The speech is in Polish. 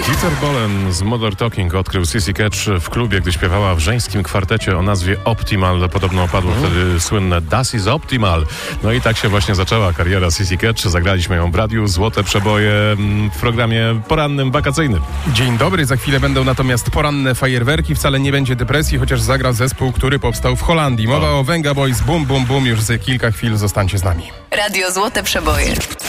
Peter Bolen z Modern Talking odkrył Sissy Catch w klubie, gdy śpiewała w żeńskim kwartecie o nazwie Optimal. Podobno padło wtedy słynne Das is Optimal. No i tak się właśnie zaczęła kariera Sissy Catch. Zagraliśmy ją w radiu, złote przeboje w programie porannym, wakacyjnym. Dzień dobry, za chwilę będą natomiast poranne fajerwerki. Wcale nie będzie depresji, chociaż zagra zespół, który powstał w Holandii. Mowa o Venga Boys, Boom Boom Boom. Już za kilka chwil zostańcie z nami. Radio Złote Przeboje.